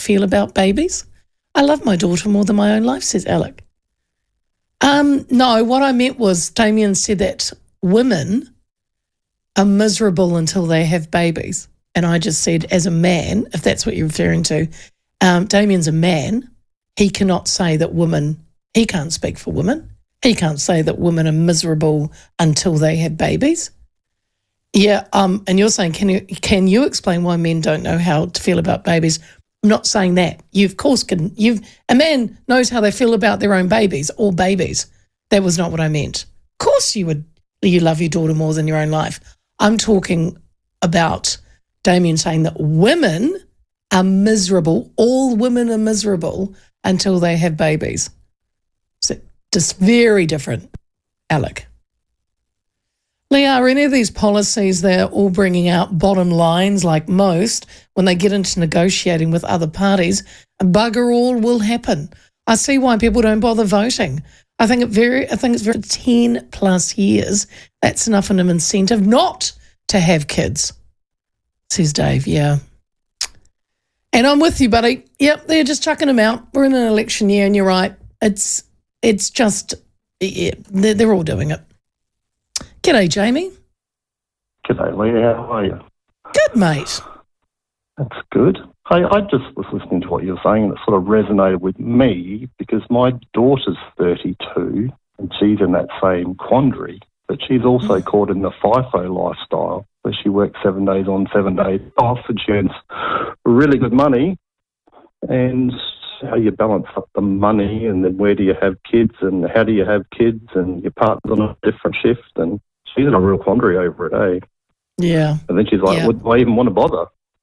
feel about babies. I love my daughter more than my own life, says Alec. No, what I meant was Damien said that women are miserable until they have babies. And I just said, as a man, if that's what you're referring to, Damien's a man. He cannot say that he can't speak for women. He can't say that women are miserable until they have babies. Yeah, and you're saying, can you explain why men don't know how to feel about babies? I'm not saying that. You, of course, can. A man knows how they feel about their own babies or babies. That was not what I meant. Of course you love your daughter more than your own life. I'm talking about Damien saying that women are miserable. All women are miserable until they have babies. So just very different, Alec. Leah, are any of these policies, they're all bringing out bottom lines like most when they get into negotiating with other parties, bugger all will happen. I see why people don't bother voting. I think it's very 10 plus years. That's enough of an incentive not to have kids, says Dave. Yeah. And I'm with you, buddy. Yep, they're just chucking them out. We're in an election year and you're right. It's just, yeah, they're all doing it. G'day, Jamie. G'day, Leah. How are you? Good, mate. That's good. Hey, I just was listening to what you were saying and it sort of resonated with me because my daughter's 32 and she's in that same quandary, but she's also caught in the FIFO lifestyle where she works 7 days on, 7 days off and she earns really good money, and how you balance up the money and then where do you have kids and how do you have kids and your partner's on a different shift, and she's in a real quandary over it, eh? Yeah. And then she's like, would I even want to bother?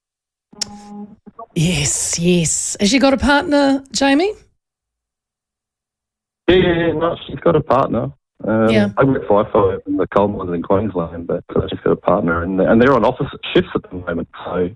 Yes. Has she got a partner, Jamie? Yeah, no, she's got a partner. I work FIFO in the coal mines in Queensland, but she's got a partner and they're on opposite shifts at the moment, so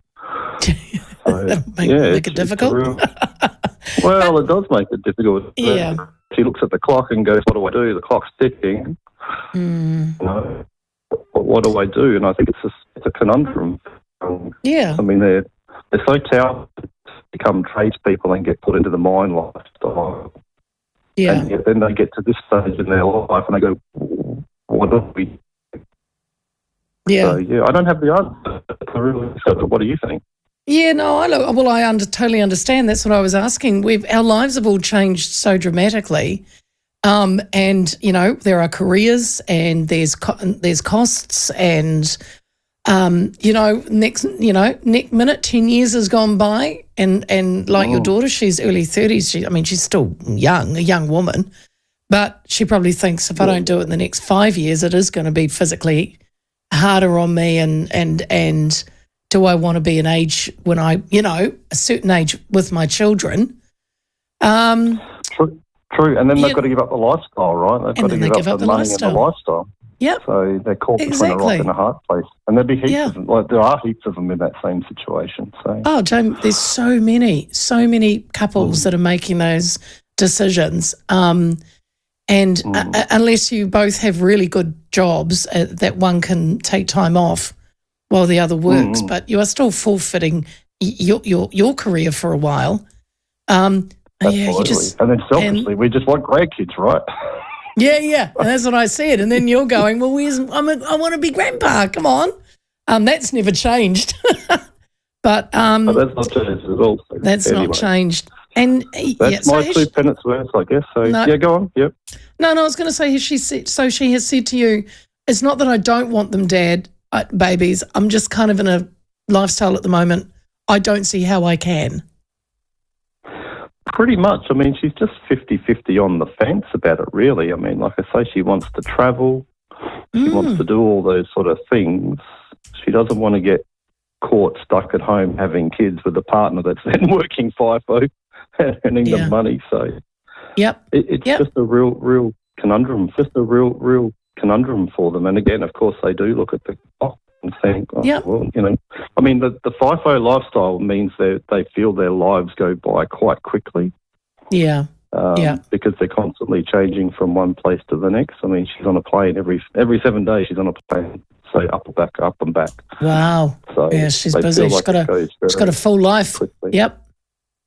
make it difficult. Well, it does make it difficult. Yeah. She looks at the clock and goes, what do I do? The clock's ticking. You know, what do I do? And I think it's a conundrum. I mean, they're so talented to become tradespeople and get put into the mine lifestyle. Yeah. And yet then they get to this stage in their life and they go, what do we do? Yeah. So, I don't have the answer. So what do you think? Yeah, no, I totally understand. That's what I was asking. Our lives have all changed so dramatically, and there are careers and there's costs, and next minute 10 years has gone by, and like your daughter, she's early 30s. She's still a young woman, but she probably thinks if I don't do it in the next 5 years, it is going to be physically harder on me, and do I want to be an age when a certain age with my children? True. And then they've got to give up the lifestyle, right? They've got to give up the money and the lifestyle. Yep. So they're caught between a rock and a hard place. And there'd be heaps of them. Like, there are heaps of them in that same situation. So. Oh, Jane, there's so many couples that are making those decisions. Unless you both have really good jobs that one can take time off while the other works, but you are still forfeiting your career for a while. Absolutely. And then selfishly, we just want grandkids, right? Yeah, and that's what I said. And then you're going, well, I want to be grandpa. Come on, that's never changed. but that's not changed at all. So that's not changed. And that's my 2 penance worth, I guess. So go on. Yep. No, I was going to say, she has said to you, it's not that I don't want them, Dad. Babies, I'm just kind of in a lifestyle at the moment. I don't see how I can. Pretty much. She's just 50-50 on the fence about it, really. Like I say, she wants to travel. She wants to do all those sort of things. She doesn't want to get caught stuck at home having kids with a partner that's then working FIFO and earning the money. So it's just a real conundrum. Just a real conundrum for them. And again, of course, they do look at the clock and think, the FIFO lifestyle means they feel their lives go by quite quickly. Because they're constantly changing from one place to the next. She's on a plane every 7 days. She's on a plane, say up and back. Wow. So she's busy. She's got a full life. Quickly. Yep.